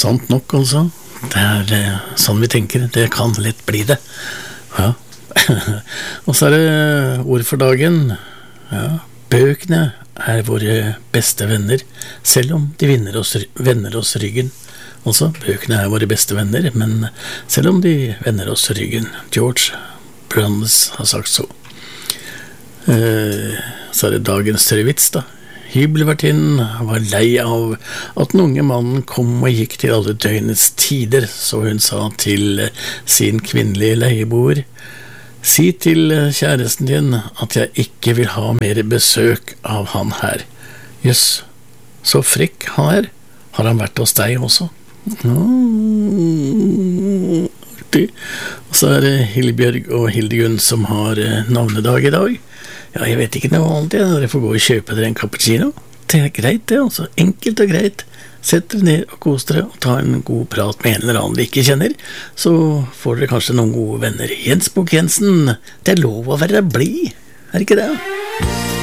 sant nok altså. Det sånn vi tenker, det kan lett bli det. Ja. Og så det ord for dagen. Ja, bøkene våre beste venner, selv om de vender oss ryggen. Altså, bøkene våre beste venner, men selv om de vender oss ryggen. George Brandes har sagt så. Så det dagens tørrvits da. Hybelvertinnen var lei av at den unge mannen kom og gikk til alle døgnets tider, så hun sa til sin kvinnelige leieboer: «Si til kjæresten din at jeg ikke vil ha mer besøk av han her.» «Jøss, så frekk han har han vært hos deg også?» Artig. Og så det Hillbjørg og Hildegunn som har navnedag i dag. Ja, jeg vet ikke noe annet, dere får gå og kjøpe dere en cappuccino. Det greit det, altså. Enkelt og greit. Sett dere ned og kos dere og ta en god prat med en eller annen dere ikke kjenner. Så får dere kanskje noen gode venner. Jens Bukk Jensen, det lov å være blid, det ikke det?